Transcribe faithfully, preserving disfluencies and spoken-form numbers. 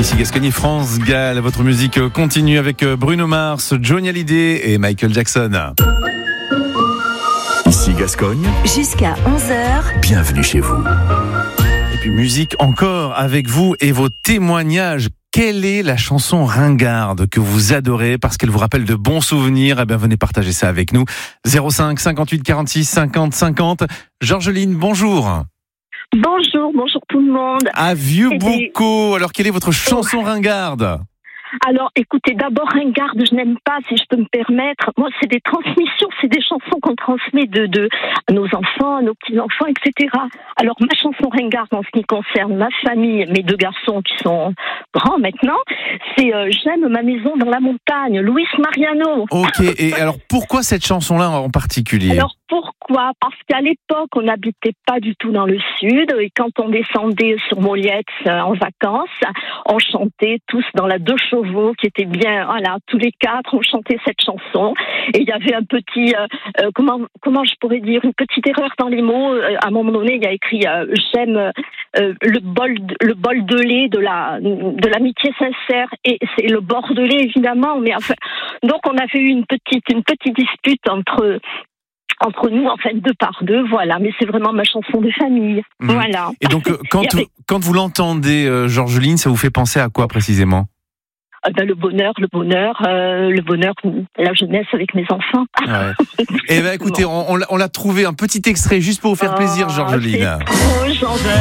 Ici Gascogne, France Gall. Votre musique continue avec Bruno Mars, Johnny Hallyday et Michael Jackson. Ici Gascogne. Jusqu'à onze heures. Bienvenue chez vous. Et puis musique encore avec vous et vos témoignages. Quelle est la chanson ringarde que vous adorez parce qu'elle vous rappelle de bons souvenirs? Eh bien, venez partager ça avec nous. zéro cinq cinquante-huit quarante-six cinquante cinquante. Georgeline, bonjour. Bonjour, bonjour tout le monde. À Vieux Et Boucau. Alors, quelle est votre chanson oh. ringarde? Alors, écoutez, d'abord, ringarde, je n'aime pas, si je peux me permettre. Moi, c'est des transmissions, c'est des chansons qu'on transmet de, de à nos enfants, à nos petits-enfants, et cetera. Alors, ma chanson ringarde, en ce qui concerne ma famille, mes deux garçons qui sont grands maintenant, c'est euh, J'aime ma maison dans la montagne, Luis Mariano. Ok, et alors, pourquoi cette chanson-là en particulier? Alors, pourquoi? Parce qu'à l'époque, on n'habitait pas du tout dans le sud, et quand on descendait sur Moliette euh, en vacances, on chantait tous dans la deux chevaux qui était bien, voilà, tous les quatre, on chantait cette chanson, et il y avait un petit, euh, euh, comment, comment je pourrais dire, une petite erreur dans les mots. Euh, à un moment donné, il y a écrit euh, j'aime euh, le bol, le bol de lait de la, de l'amitié sincère, et c'est le bordelais évidemment, mais enfin, donc on avait eu une petite, une petite dispute entre entre nous, en fait, deux par deux, voilà. Mais c'est vraiment ma chanson de famille, mmh. voilà. Et donc, euh, quand, et avec... quand vous l'entendez, euh, Georgeline, ça vous fait penser à quoi précisément? Euh, ben, le bonheur, le bonheur, euh, le bonheur, la jeunesse avec mes enfants. Ouais. Eh ben, écoutez, on, on, l'a, on l'a trouvé un petit extrait juste pour vous faire plaisir, Georgeline. Oh, c'est trop gentil.